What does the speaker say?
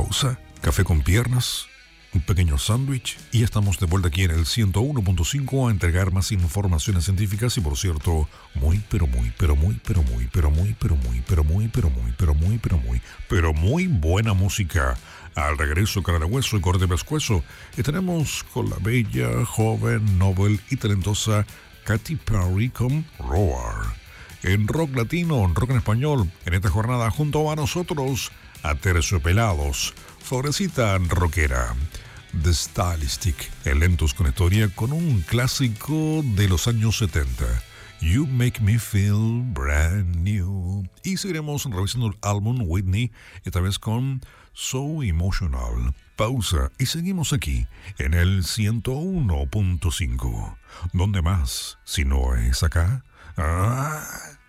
pausa, café con piernas, un pequeño sándwich y estamos de vuelta aquí en el 101.5 a entregar más informaciones científicas y por cierto, muy buena música. Al regreso, cara de hueso y corte pescuezo, y tenemos con la bella, joven, noble y talentosa Katy Perry con Roar. En rock latino, en rock en español, en esta jornada junto a nosotros, Aterciopelados, Florecita Rockera, The Stylistic, lentos con historia con un clásico de los años 70, You Make Me Feel Brand New. Y seguiremos revisando el álbum Whitney, esta vez con So Emotional. Pausa y seguimos aquí en el 101.5. ¿Dónde más si no es acá?